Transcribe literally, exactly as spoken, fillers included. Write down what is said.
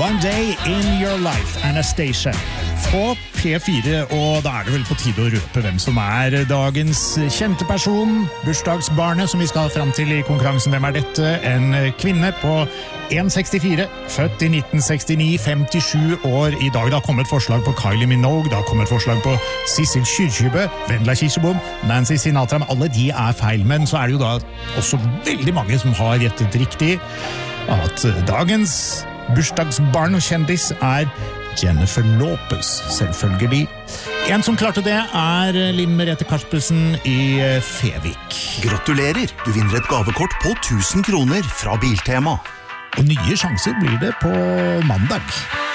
One Day in Your Life, Anastacia på P fire, og da er det vel på tide å røpe hvem som er dagens kjente person, bursdagsbarnet som vi skal frem til i konkurransen. Hvem er dette? En kvinne på en komma sekstifire, født i nitten sekstini, femtisju år i dag. Det har kommet forslag på Kylie Minogue, det har kommet forslag på Sissel Kyrkjebø, Vendela Kirsebom, Nancy Sinatra, men alle de er feil. Men så er det jo da også veldig mange som har gjettet riktig at dagens bursdagsbarn og kjendis er Jennifer Lopez, selvfølgelig. En som klarte det er Linn Merete Karspelsen i Fevik. Gratulerer, du vinner et gavekort på tusen kroner fra Biltema. Og nye sjanser blir det på mandag.